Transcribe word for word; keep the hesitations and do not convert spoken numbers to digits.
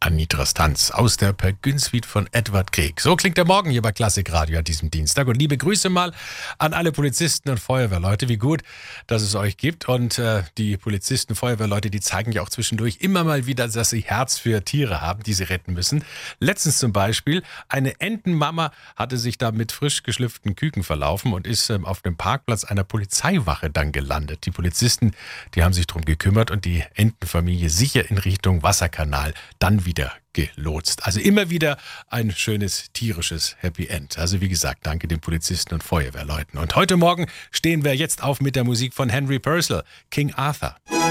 Anitra Stanz aus der Pergün-Suite von Edward Grieg. So klingt der Morgen hier bei Klassik Radio an diesem Dienstag. Und liebe Grüße mal an alle Polizisten und Feuerwehrleute. Wie gut, dass es euch gibt. Und äh, die Polizisten, Feuerwehrleute, die zeigen ja auch zwischendurch immer mal wieder, dass sie Herz für Tiere haben, die sie retten müssen. Letztens zum Beispiel, eine Entenmama hatte sich da mit frisch geschlüpften Küken verlaufen und ist ähm, auf dem Parkplatz einer Polizeiwache dann gelandet. Die Polizisten, die haben sich darum gekümmert und die Entenfamilie sicher in Richtung Wasserkanal dann wieder gelotst. Also immer wieder ein schönes tierisches Happy End. Also wie gesagt, danke den Polizisten und Feuerwehrleuten. Und heute Morgen stehen wir jetzt auf mit der Musik von Henry Purcell, King Arthur.